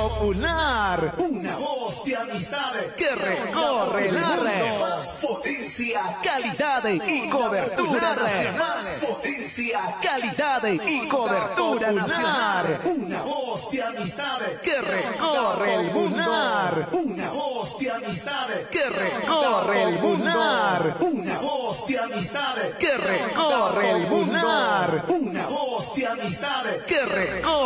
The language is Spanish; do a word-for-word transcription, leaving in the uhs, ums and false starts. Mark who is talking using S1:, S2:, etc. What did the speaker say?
S1: popular.
S2: Una voz de amistad
S1: Que recorre el mundo.
S2: Más potencia,
S1: Calidad y cobertura nacional.
S2: más potencia,
S1: Calidad y cobertura nacional.
S2: una voz de amistad
S1: Que recorre el mundo.
S2: Una voz de amistad
S1: Que recorre el mundo.
S2: Una voz de amistad
S1: Que recorre el mundo.
S2: Una voz de amistad
S1: Que recorre